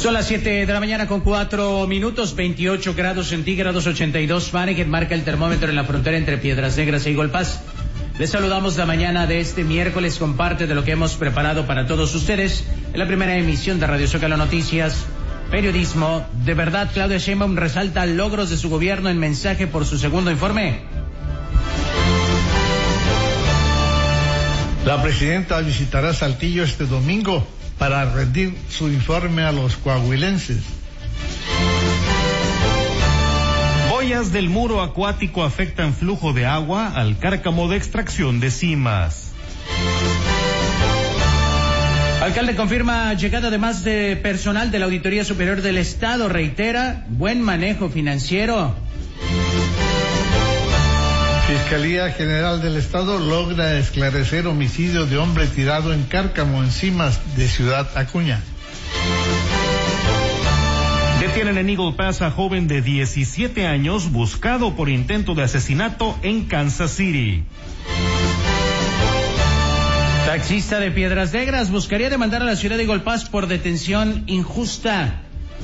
Son las 7 de la mañana con 4 minutos, 28 grados centígrados, 82 Fahrenheit, marca el termómetro en la frontera entre Piedras Negras e Eagle Pass. Les saludamos la mañana de este miércoles con parte de lo que hemos preparado para todos ustedes en la primera emisión de Radio Zócalo Noticias. Periodismo de verdad. Claudia Sheinbaum resalta logros de su gobierno en mensaje por su segundo informe. La presidenta visitará Saltillo este domingo para rendir su informe a los coahuilenses. Boyas del muro acuático afectan flujo de agua al cárcamo de extracción de Cimas. Alcalde confirma llegada de más de personal de la Auditoría Superior del Estado. Reitera buen manejo financiero. Fiscalía General del Estado logra esclarecer homicidio de hombre tirado en cárcamo en Cimas de Ciudad Acuña. Detienen en Eagle Pass a joven de 17 años buscado por intento de asesinato en Kansas City. Taxista de Piedras Negras buscaría demandar a la ciudad de Eagle Pass por detención injusta.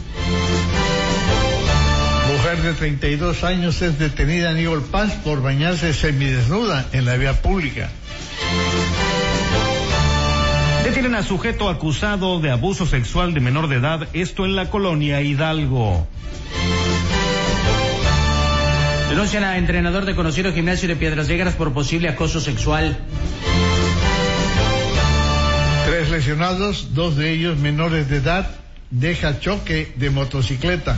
Mujer de 32 años es detenida en Eagle Pass por bañarse semidesnuda en la vía pública. Detienen a sujeto acusado de abuso sexual de menor de edad, esto en la colonia Hidalgo. Denuncian a entrenador de conocido gimnasio de Piedras Negras por posible acoso sexual. 3 lesionados, 2 de ellos menores de edad, deja choque de motocicleta.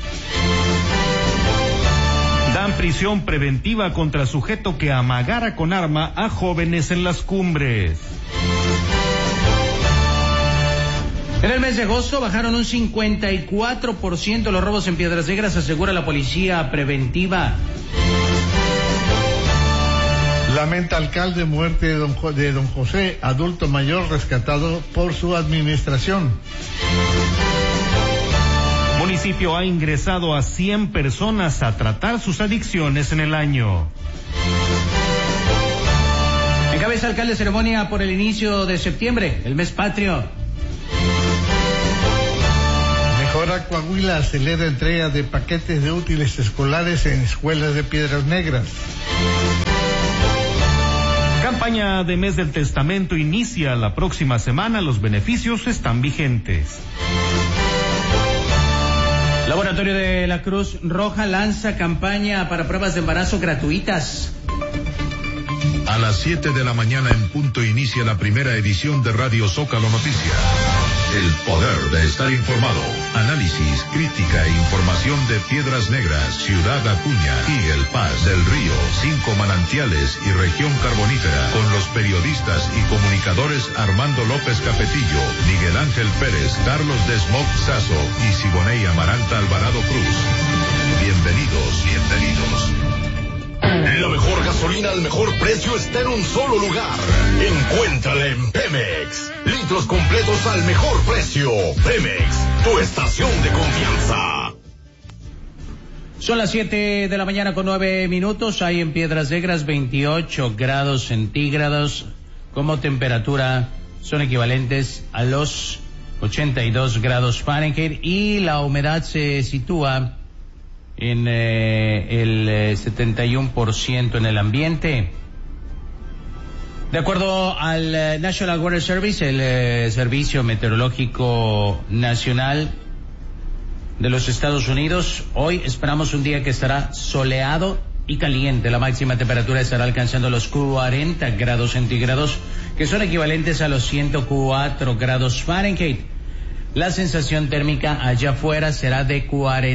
Dan prisión preventiva contra sujeto que amagara con arma a jóvenes en las cumbres. En el mes de agosto bajaron un 54% los robos en Piedras Negras, asegura la policía preventiva. Lamenta alcalde muerte de don José, adulto mayor rescatado por su administración. Municipio ha ingresado a 100 personas a tratar sus adicciones en el año. Encabeza alcalde ceremonia por el inicio de septiembre, el mes patrio. Mejora Coahuila acelera entrega de paquetes de útiles escolares en escuelas de Piedras Negras. Campaña de Mes del Testamento inicia la próxima semana, los beneficios están vigentes. Laboratorio de la Cruz Roja lanza campaña para pruebas de embarazo gratuitas. A las 7 de la mañana en punto inicia la primera edición de Radio Zócalo Noticias. El poder de estar informado. Análisis, crítica e información de Piedras Negras, Ciudad Acuña y El Paz del Río, 5 manantiales y región carbonífera, con los periodistas y comunicadores Armando López Capetillo, Miguel Ángel Pérez, Carlos Desmog Sazo y Siboney Amaranta Alvarado Cruz. Bienvenidos. La mejor gasolina al mejor precio está en un solo lugar. Encuéntrala en Pemex. Litros completos al mejor precio. Pemex, tu estación de confianza. Son las 7 de la mañana con 9 minutos. Hay en Piedras Negras 28 grados centígrados. Como temperatura son equivalentes a los 82 grados Fahrenheit. Y la humedad se sitúa en el 71% en el ambiente. De acuerdo al National Weather Service, el Servicio Meteorológico Nacional de los Estados Unidos, hoy esperamos un día que estará soleado y caliente. La máxima temperatura estará alcanzando los 40 grados centígrados, que son equivalentes a los 104 grados Fahrenheit. La sensación térmica allá afuera será de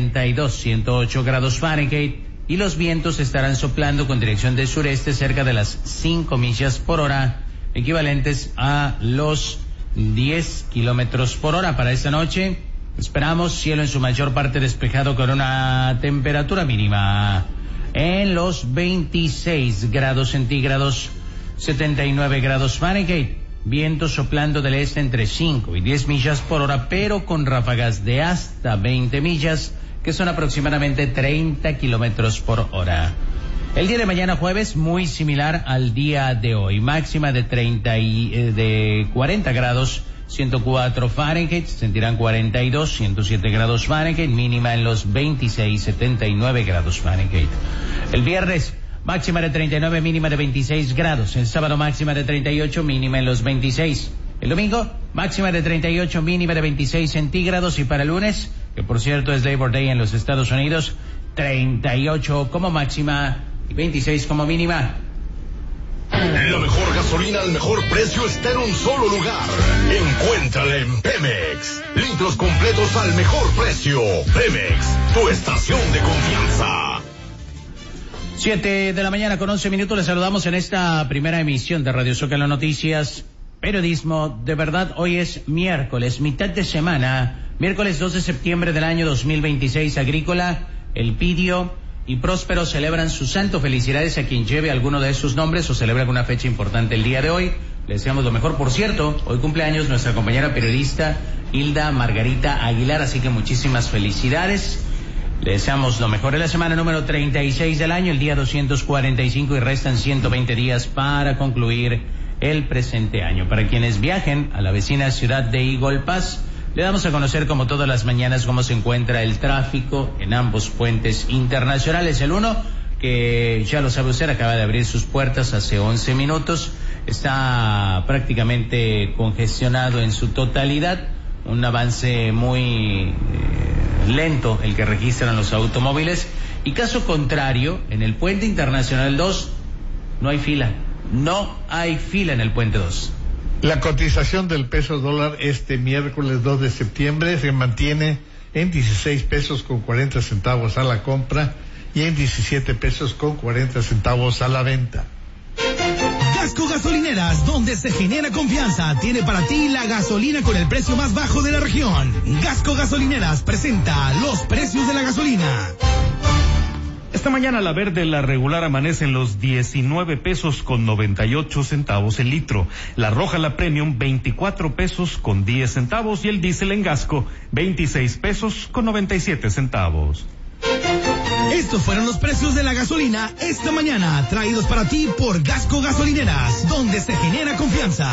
108 grados Fahrenheit y los vientos estarán soplando con dirección del sureste cerca de las 5 millas por hora, equivalentes a los 10 kilómetros por hora. Para esta noche esperamos cielo en su mayor parte despejado con una temperatura mínima en los 26 grados centígrados, 79 grados Fahrenheit. Viento soplando del este entre 5 y 10 millas por hora, pero con ráfagas de hasta 20 millas, que son aproximadamente 30 kilómetros por hora. El día de mañana jueves, muy similar al día de hoy, máxima de 40 grados, 104 Fahrenheit, se sentirán 42, 107 grados Fahrenheit, mínima en los 26, 79 grados Fahrenheit. El viernes, máxima de 39, mínima de 26 grados. El sábado, máxima de 38, mínima en los 26. El domingo, máxima de 38, mínima de 26 centígrados. Y para el lunes, que por cierto es Labor Day en los Estados Unidos, 38 como máxima y 26 como mínima. La mejor gasolina al mejor precio está en un solo lugar. Encuéntrala en Pemex. Litros completos al mejor precio. Pemex, tu estación de confianza. 7 de la mañana con 11 minutos. Les saludamos en esta primera emisión de Radio Zócalo Noticias. Periodismo de verdad. Hoy es miércoles, mitad de semana. Miércoles 2 de septiembre del año 2026. Agrícola, Elpidio y Próspero celebran su santo. Felicidades a quien lleve alguno de sus nombres o celebra alguna fecha importante el día de hoy. Le deseamos lo mejor. Por cierto, hoy cumpleaños nuestra compañera periodista Hilda Margarita Aguilar, así que muchísimas felicidades. Le deseamos lo mejor. En la semana número 36 del año, el día 245, y restan 120 días para concluir el presente año. Para quienes viajen a la vecina ciudad de Eagle Pass, le damos a conocer como todas las mañanas cómo se encuentra el tráfico en ambos puentes internacionales. El uno, que ya lo sabe usted, acaba de abrir sus puertas hace 11 minutos. Está prácticamente congestionado en su totalidad. Un avance muy lento el que registran los automóviles. Y caso contrario, en el puente internacional 2 no hay fila. No hay fila en el puente 2. La cotización del peso dólar este miércoles 2 de septiembre se mantiene en 16 pesos con 40 centavos a la compra y en 17 pesos con 40 centavos a la venta. Gasco Gasolineras, donde se genera confianza, tiene para ti la gasolina con el precio más bajo de la región. Gasco Gasolineras presenta los precios de la gasolina. Esta mañana la verde, la regular, amanece en los 19 pesos con 98 centavos el litro. La roja, la premium, 24 pesos con 10 centavos. Y el diésel en Gasco, 26 pesos con 97 centavos. Estos fueron los precios de la gasolina esta mañana, traídos para ti por Gasco Gasolineras, donde se genera confianza.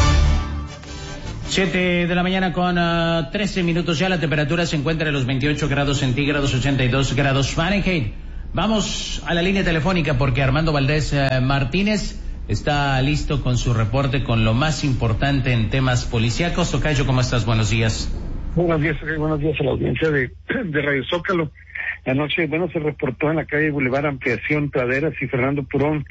7 de la mañana con 13 minutos ya. La temperatura se encuentra en los 28 grados centígrados, 82 grados Fahrenheit. Vamos a la línea telefónica porque Armando Valdés Martínez está listo con su reporte con lo más importante en temas policíacos. Tocayo, ¿cómo estás? Buenos días. Buenos días a la audiencia de Radio Zócalo. Anoche, se reportó en la calle Boulevard Ampliación, Praderas y Fernando Purón,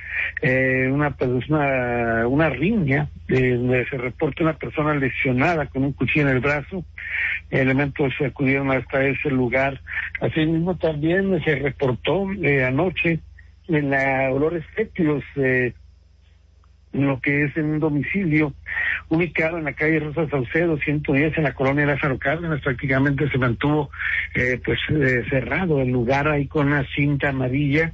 una riña, donde se reporta una persona lesionada con un cuchillo en el brazo. Elementos acudieron hasta ese lugar. Asimismo, también se reportó anoche en la olores fétidos, en lo que es en un domicilio ubicado en la calle Rosa Saucedo 110 en la colonia Lázaro Cárdenas. Prácticamente se mantuvo cerrado el lugar ahí con una cinta amarilla.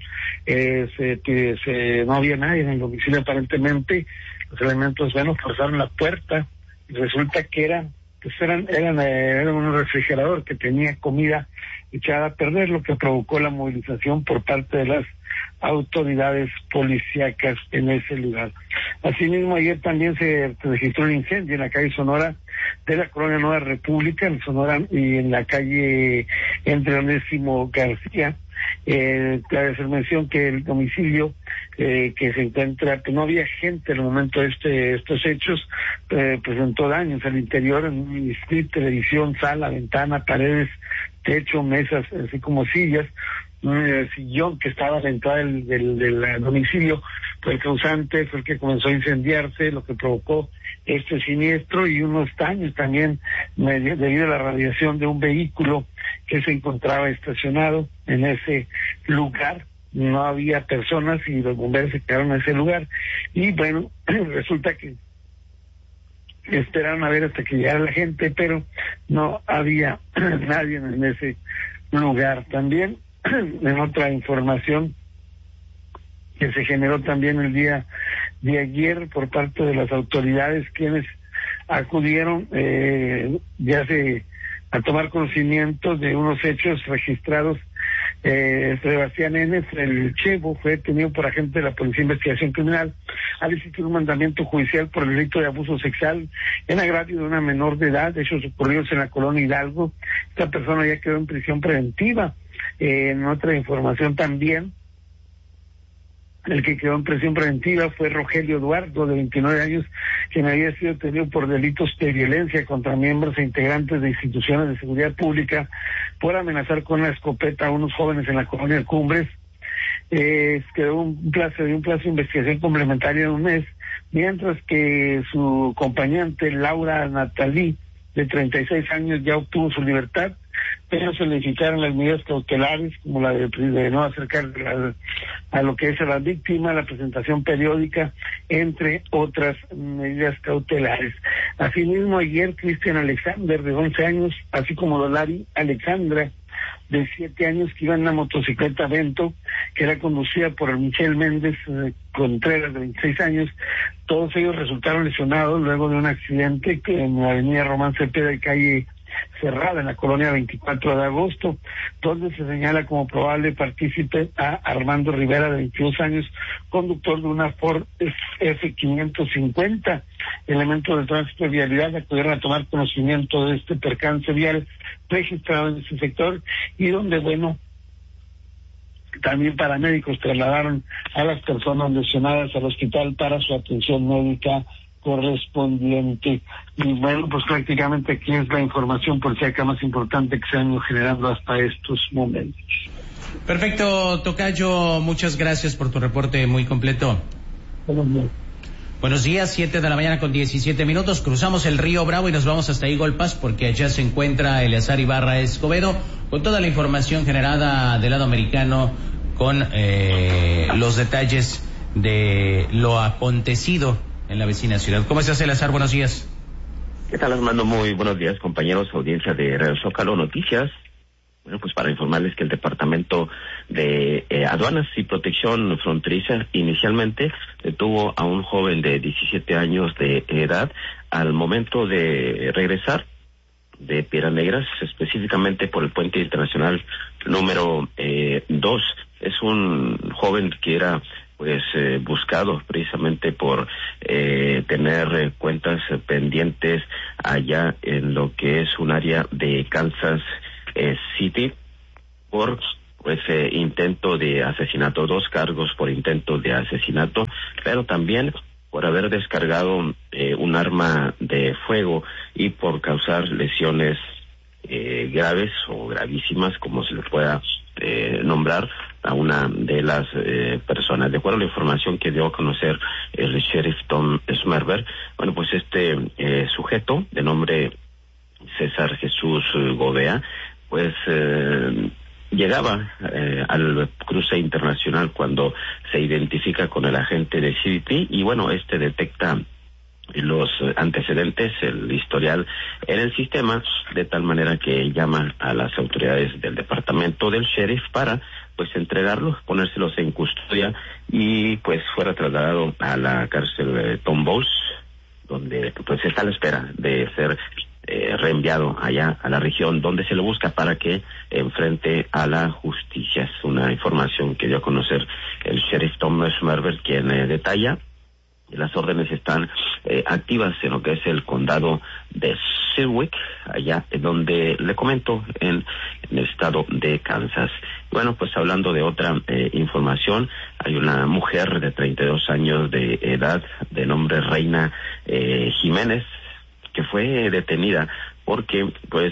No había nadie en el domicilio aparentemente. Los elementos forzaron la puerta y resulta que era un refrigerador que tenía comida echada a perder, lo que provocó la movilización por parte de las autoridades policíacas en ese lugar. Asimismo, ayer también se registró un incendio en la calle Sonora de la colonia Nueva República, en Sonora, y en la calle entre Onésimo García. Cabe hacer mención que el domicilio que se encuentra, no había gente en el momento de estos hechos, presentó daños al interior, en un strip, televisión, sala, ventana, paredes, techo, mesas, así como sillas. Un sillón que estaba a la entrada del domicilio fue el causante, fue el que comenzó a incendiarse, lo que provocó este siniestro, y unos daños también debido a la radiación de un vehículo que se encontraba estacionado en ese lugar. No había personas y los bomberos se quedaron en ese lugar y resulta que esperaron a ver hasta que llegara la gente, pero no había nadie en ese lugar. También en otra información que se generó también el día de ayer por parte de las autoridades, quienes acudieron a tomar conocimiento de unos hechos registrados Sebastián N., el Chevo, fue detenido por agentes de la Policía de Investigación Criminal al existir un mandamiento judicial por el delito de abuso sexual en agravio de una menor de edad, hechos ocurridos en la colonia Hidalgo. Esta persona ya quedó en prisión preventiva. En otra información también, el que quedó en prisión preventiva fue Rogelio Eduardo, de 29 años, quien había sido detenido por delitos de violencia contra miembros e integrantes de instituciones de seguridad pública por amenazar con la escopeta a unos jóvenes en la colonia Cumbres. Quedó un plazo de investigación complementaria de un mes, mientras que su acompañante Laura Natalí, de 36 años, ya obtuvo su libertad, pero se le indicaron las medidas cautelares, como la de no acercar a lo que es a la víctima, la presentación periódica, entre otras medidas cautelares. Asimismo, ayer Cristian Alexander, de 11 años, así como Dolari Alexandra, de 7 años, que iba en una motocicleta Vento, que era conducida por Michelle Méndez Contreras, de 26 años. Todos ellos resultaron lesionados luego de un accidente que en la avenida Román Cepeda y calle Cerrada, en la colonia 24 de agosto, donde se señala como probable partícipe a Armando Rivera, de 22 años, conductor de una Ford F550. Elementos de tránsito y vialidad acudieron a tomar conocimiento de este percance vial registrado en ese sector, y donde, bueno, también paramédicos trasladaron a las personas lesionadas al hospital para su atención médica correspondiente. Y bueno, pues prácticamente aquí es la información policíaca más importante que se han ido generando hasta estos momentos. Perfecto, tocayo, muchas gracias por tu reporte muy completo. Buenos días, 7 de la mañana con 17 minutos, cruzamos el río Bravo y nos vamos hasta Igolpas, porque allá se encuentra Eleazar Ibarra Escobedo con toda la información generada del lado americano, con los detalles de lo acontecido en la vecina ciudad. ¿Cómo estás, Eleazar? Buenos días. ¿Qué tal, Armando? Muy buenos días, compañeros, audiencia de Radio Zócalo Noticias. Bueno, pues para informarles que el Departamento de Aduanas y Protección Fronteriza inicialmente detuvo a un joven de 17 años de edad al momento de regresar de Piedras Negras, específicamente por el puente internacional número 2. Es un joven que era buscado precisamente por tener cuentas pendientes allá en lo que es un área de Kansas City por intento de asesinato, 2 cargos por intento de asesinato, pero también por haber descargado un arma de fuego y por causar lesiones graves o gravísimas, como se le pueda nombrar a una de las personas. De acuerdo a la información que dio a conocer el sheriff Tom Smerber, bueno, pues este sujeto de nombre César Jesús Gobea, pues llegaba al cruce internacional cuando se identifica con el agente de CBP y bueno, este detecta los antecedentes, el historial en el sistema, de tal manera que llama a las autoridades del departamento del sheriff para pues entregarlos, ponérselos en custodia y pues fuera trasladado a la cárcel Tom Bowles, donde pues está a la espera de ser reenviado allá a la región donde se lo busca para que enfrente a la justicia. Es una información que dio a conocer el sheriff Tom Smerber, quien detalla que las órdenes están activas en lo que es el condado de Sedgwick, allá donde le comento en el estado de Kansas. Bueno, pues hablando de otra información, hay una mujer de 32 años de edad de nombre Reina Jiménez, que fue detenida porque pues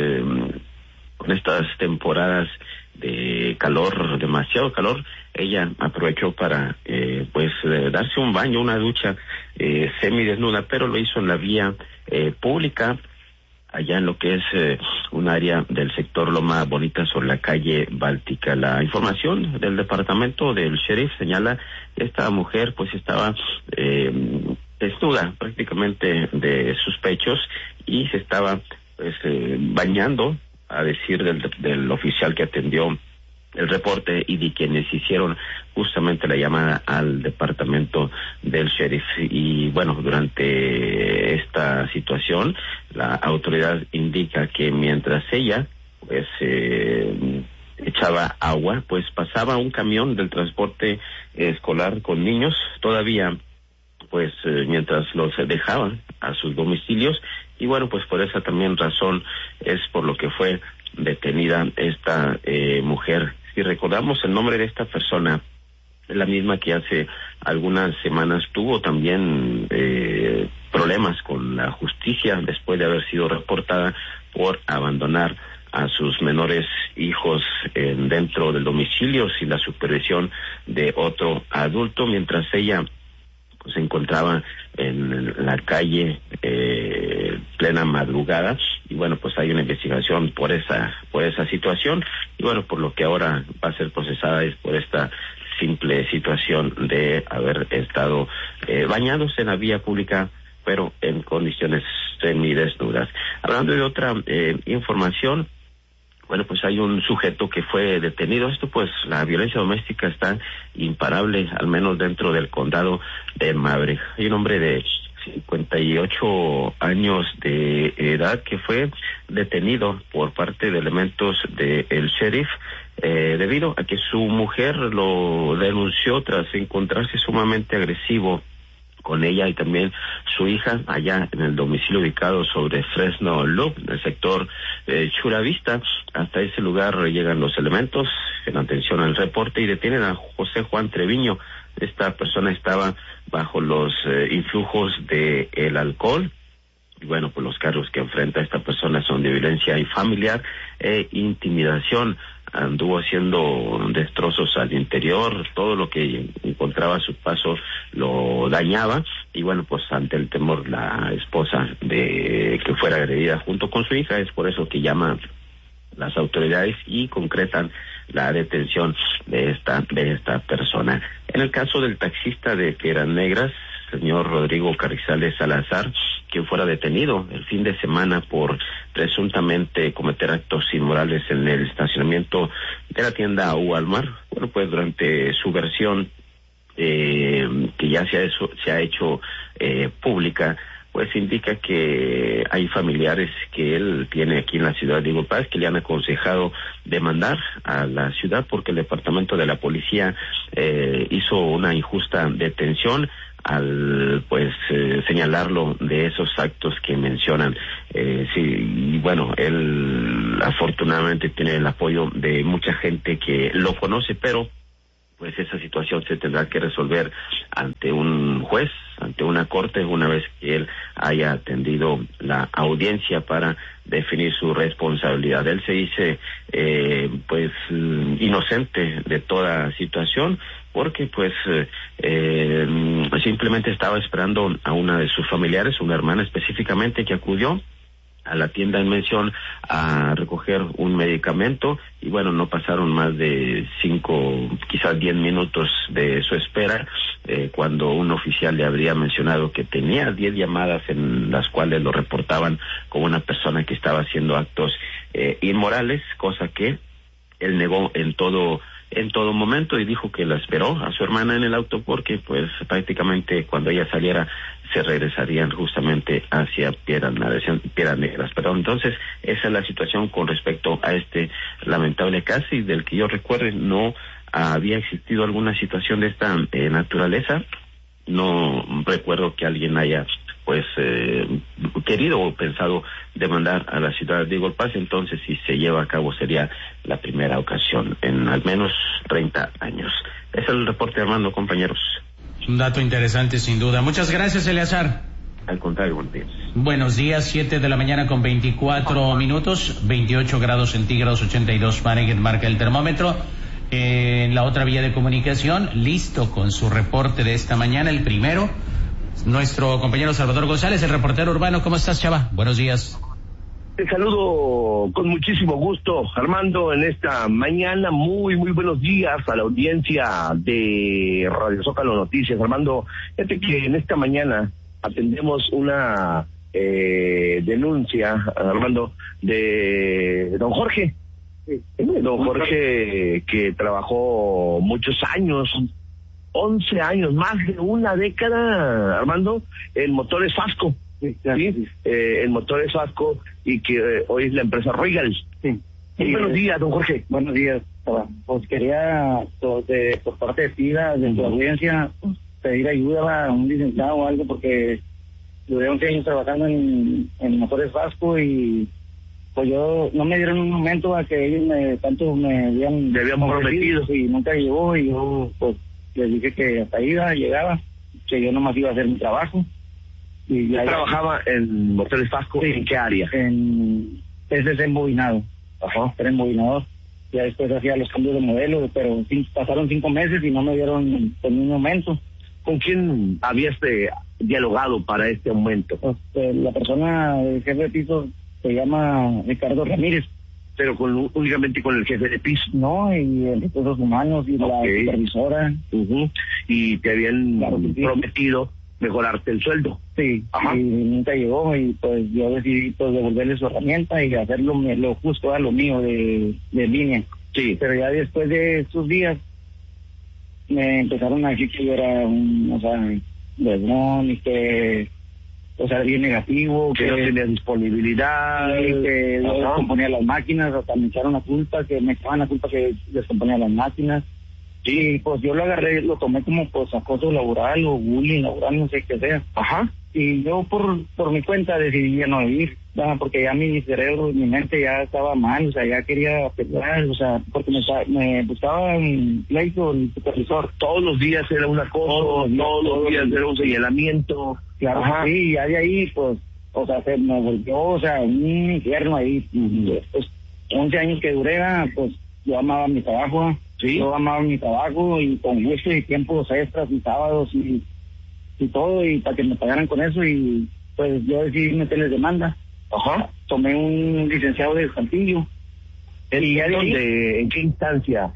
con estas temporadas de calor, demasiado calor, ella aprovechó para darse un baño, una ducha semidesnuda, pero lo hizo en la vía pública, allá en lo que es un área del sector Loma Bonita sobre la calle Báltica. La información del departamento del sheriff señala que esta mujer pues estaba desnuda prácticamente de sus pechos y se estaba bañando, a decir del oficial que atendió el reporte y de quienes hicieron justamente la llamada al departamento del sheriff. Y bueno, durante esta situación la autoridad indica que mientras ella echaba agua, pues pasaba un camión del transporte escolar con niños, todavía pues mientras los dejaban a sus domicilios, y bueno, pues por esa también razón es por lo que fue detenida esta mujer. Si recordamos el nombre de esta persona, es la misma que hace algunas semanas tuvo también problemas con la justicia después de haber sido reportada por abandonar a sus menores hijos dentro del domicilio sin la supervisión de otro adulto, mientras ella se encontraba en la calle plena madrugada, y bueno, pues hay una investigación por esa situación, y bueno, por lo que ahora va a ser procesada es por esta simple situación de haber estado bañándose en la vía pública, pero en condiciones semidesnudas. Hablando de otra información, bueno, pues hay un sujeto que fue detenido. Esto, pues, la violencia doméstica está imparable, al menos dentro del condado de Maverick. Hay un hombre de 58 años de edad que fue detenido por parte de elementos del sheriff debido a que su mujer lo denunció tras encontrarse sumamente agresivo con ella y también su hija allá en el domicilio ubicado sobre Fresno Loop, en el sector Chula Vista. Hasta ese lugar llegan los elementos en atención al reporte y detienen a José Juan Treviño. Esta persona estaba bajo los influjos de el alcohol. Y bueno, pues los cargos que enfrenta esta persona son de violencia familiar e intimidación. Anduvo haciendo destrozos al interior, todo lo que encontraba a su paso lo dañaba, y bueno, pues ante el temor la esposa de que fuera agredida junto con su hija, es por eso que llama las autoridades y concretan la detención de esta persona. En el caso del taxista de Piedras Negras, señor Rodrigo Carrizales Salazar, quien fuera detenido el fin de semana por presuntamente cometer actos inmorales en el estacionamiento de la tienda Walmart. Bueno, pues durante su versión que ya se ha hecho pública, pues indica que hay familiares que él tiene aquí en la ciudad de Eagle Pass que le han aconsejado demandar a la ciudad porque el departamento de la policía hizo una injusta detención al señalarlo de esos actos que mencionan. Sí, y bueno, él afortunadamente tiene el apoyo de mucha gente que lo conoce, pero pues esa situación se tendrá que resolver ante un juez, ante una corte, una vez que él haya atendido la audiencia para definir su responsabilidad. Él se dice inocente de toda situación, porque pues simplemente estaba esperando a una de sus familiares, una hermana específicamente, que acudió a la tienda en mención a recoger un medicamento, y bueno, no pasaron más de 5, quizás 10 minutos de su espera, cuando un oficial le habría mencionado que tenía 10 llamadas en las cuales lo reportaban como una persona que estaba haciendo actos inmorales, cosa que él negó en todo momento, y dijo que la esperó a su hermana en el auto porque pues prácticamente cuando ella saliera se regresarían justamente hacia Piedras Negras. Pero entonces esa es la situación con respecto a este lamentable caso, y del que yo recuerde no había existido alguna situación de esta naturaleza. No recuerdo que alguien haya querido o pensado demandar a la ciudad de Eagle Pass. Entonces, si se lleva a cabo, sería la primera ocasión en al menos 30 años. Ese es el reporte, Armando, compañeros. Un dato interesante, sin duda. Muchas gracias, Eleazar. Al contrario, buenos días. Buenos días, 7 de la mañana con 24 minutos, 28 grados centígrados, 82 Fahrenheit marca el termómetro. En la otra vía de comunicación, listo con su reporte de esta mañana, el primero, nuestro compañero Salvador González, el reportero urbano. ¿Cómo estás, Chava? Buenos días. Te saludo con muchísimo gusto, Armando, en esta mañana. Muy buenos días a la audiencia de Radio Zócalo Noticias. Armando, fíjate que en esta mañana atendemos una denuncia, Armando, de don Jorge. Don Jorge, que trabajó muchos años, 11 años, más de una década, Armando, en Motores Fasco. ¿Sí? En Motores Fasco, y que hoy es la empresa Royal. Sí. Buenos días, don Jorge. Buenos días. Pues quería, por parte de TIDA, de tu audiencia, pues, pedir ayuda a un licenciado o algo, porque duré 11 años trabajando en Motores Vasco y pues yo no me dieron un momento a que ellos me habían prometido y nunca llegó, y yo pues les dije que hasta ahí llegaba, que yo nomás iba a hacer mi trabajo. Y ya trabajaba en Motores Vasco, sí. ¿En qué área? Ese es embobinado. Ajá. Era embobinador. Ya después hacía los cambios de modelo, pero pasaron 5 meses y no me dieron en un momento. ¿Con quién habías dialogado para este aumento? Pues, la persona, el jefe de piso, se llama Ricardo Ramírez. ¿Pero únicamente con el jefe de piso? No, y el recursos humanos y la supervisora. Y te habían prometido mejorarte el sueldo. Sí. Ajá. Y nunca llegó, y pues yo decidí pues devolverle su herramienta y hacerlo lo justo a lo mío de línea. Sí. Pero ya después de estos días me empezaron a decir que yo era ladrón y que bien negativo, que no tenía disponibilidad, y que yo descomponía las máquinas, hasta me echaron la culpa, que me echaban la culpa que descomponía las máquinas. Sí, pues yo lo agarré, lo tomé como pues acoso laboral o bullying laboral, no sé qué sea. Ajá. Y yo por mi cuenta decidí ya no ir, porque ya mi cerebro, mi mente ya estaba mal, ya quería pelear, porque me buscaba un pleito el supervisor. Todos los días era un acoso, todos los días era un señalamiento. Claro, sí, ya de ahí, pues, se me volvió, un infierno ahí. Pues, 11 años que duré, pues, yo amaba mi trabajo. ¿Sí? Yo amaba mi trabajo y con gusto y tiempos extras y sábados y todo, y para que me pagaran con eso, y pues yo decidí meterles demanda. Ajá. Tomé un licenciado de Saltillo. ¿En qué instancia?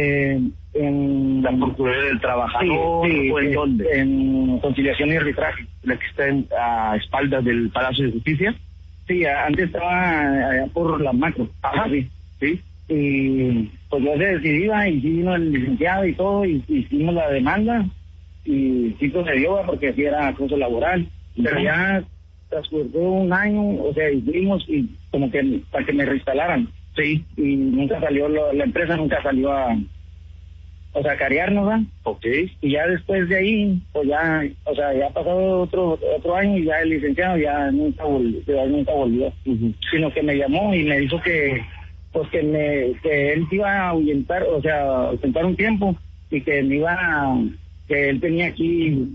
En la Procuraduría del Trabajador. Sí, ¿O en dónde? En conciliación y arbitraje. ¿La que está a espaldas del Palacio de Justicia? Sí, antes estaba allá por la Macro. Ajá. Sí. Y pues yo decidí, y sí vino el licenciado y todo, y hicimos la demanda, y sí procedió, porque sí era acoso laboral. Pero ya transcurrió un año, y fuimos, y como que para que me reinstalaran. Sí. Y nunca salió, la empresa nunca salió a carearnos, ¿verdad? Okay. Y ya después de ahí, pues ya, ya ha pasado otro año, y ya el licenciado ya nunca volvió. Sino que me llamó y me dijo que él se iba a ahuyentar, ausentar un tiempo, y que que él tenía aquí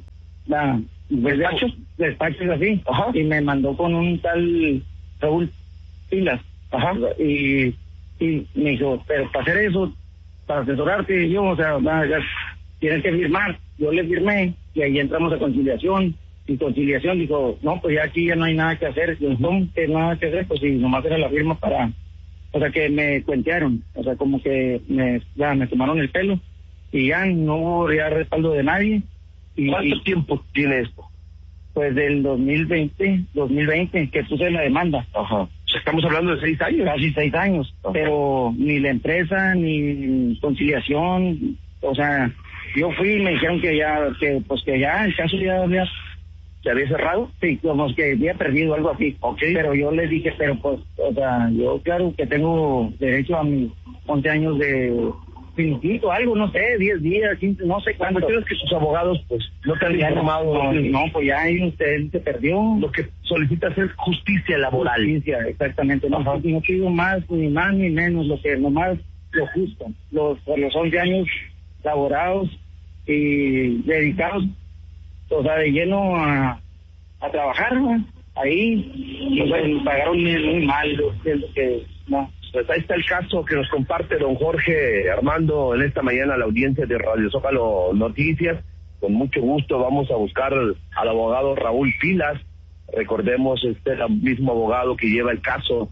despachos así. Ajá. Y me mandó con un tal Raúl Pilas. Ajá. Y me dijo, pero para hacer eso, para asesorarte, yo, tienes que firmar. Yo le firmé, y ahí entramos a conciliación. Y conciliación dijo, no, pues ya aquí ya no hay nada que hacer. Yo, no, que nada que hacer, pues si nomás era la firma para... que me cuentearon, como que me tomaron el pelo, y ya no hubo ya respaldo de nadie. ¿Cuánto tiempo tiene esto? Pues del 2020, que puse la demanda. Ajá. Estamos hablando de 6 años. Casi 6 años. Ajá. Pero ni la empresa, ni conciliación, yo fui y me dijeron que ya el caso ya ¿se había cerrado? Sí, como que había perdido algo así. Okay. Pero yo les dije, pero pues, yo claro que tengo derecho a mis 11 años de finiquito, algo, no sé, 10 días, 15, no sé cuánto. ¿Pero es que sus abogados, pues, no te han informado? No, pues ya ahí usted se perdió. Lo que solicita es justicia laboral. Justicia, exactamente. No pido más, ni menos, nomás lo justo. Por los 11 años laborados y dedicados, de lleno a trabajar, ¿no? Ahí, y me pagaron muy mal, que no. Pues ahí está el caso que nos comparte don Jorge Armando en esta mañana a la audiencia de Radio Zócalo Noticias. Con mucho gusto vamos a buscar al abogado Raúl Pilas. Recordemos, es el mismo abogado que lleva el caso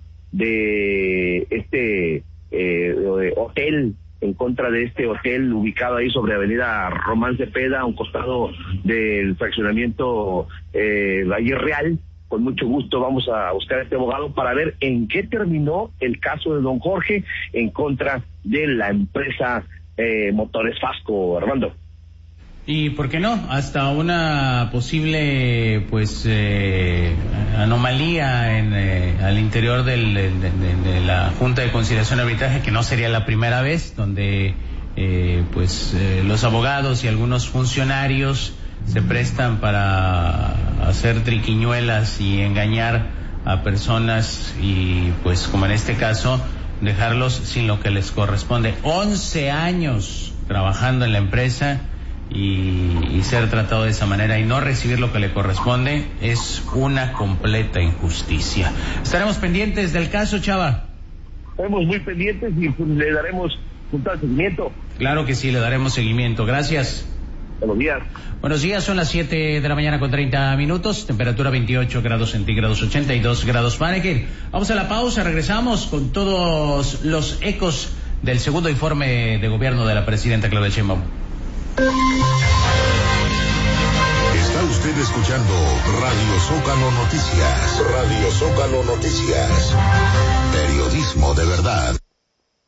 de este hotel, en contra de este hotel ubicado ahí sobre Avenida Román Cepeda, a un costado del fraccionamiento Valle Real. Con mucho gusto vamos a buscar a este abogado para ver en qué terminó el caso de don Jorge en contra de la empresa Motores Vasco, Armando. Y por qué no, hasta una posible anomalía al interior de la Junta de Conciliación y Arbitraje, que no sería la primera vez, donde los abogados y algunos funcionarios se prestan para hacer triquiñuelas y engañar a personas y pues como en este caso dejarlos sin lo que les corresponde. 11 años trabajando en la empresa y ser tratado de esa manera y no recibir lo que le corresponde es una completa injusticia. Estaremos pendientes del caso, Chava. Estaremos muy pendientes y pues, le daremos un tal seguimiento. Claro que sí, le daremos seguimiento. Gracias. Buenos días. Buenos días, son las 7 de la mañana con 30 minutos, temperatura 28 grados centígrados, 82 grados Fahrenheit. Vamos a la pausa, regresamos con todos los ecos del segundo informe de gobierno de la presidenta Claudia Sheinbaum. Está usted escuchando Radio Zócalo Noticias. Radio Zócalo Noticias. Periodismo de verdad.